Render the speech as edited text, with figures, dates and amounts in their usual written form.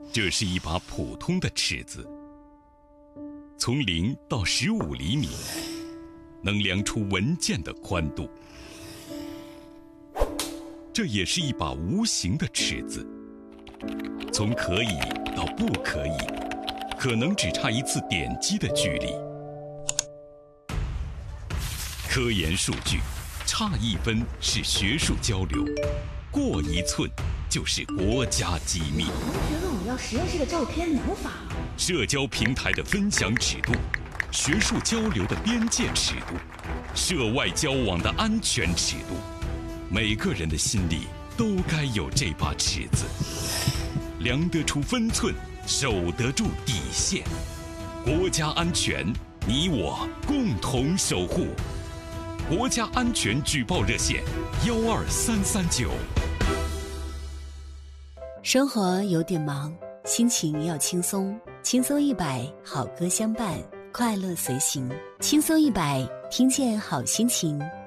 这是一把普通的尺子，从0到15厘米，能量出文件的宽度。这也是一把无形的尺子，从可以到不可以，可能只差一次点击的距离。科研数据，差1分是学术交流，过1寸就是国家机密。 同学问我要实验室的照片，能发吗？ 社交平台的分享尺度，学术交流的边界尺度，涉外交往的安全尺度，每个人的心里都该有这把尺子，量得出分寸，守得住底线。国家安全，你我共同守护。国家安全举报热线12339。 生活有点忙，心情要轻松，轻松100，好歌相伴，快乐随行。轻松100，听见好心情。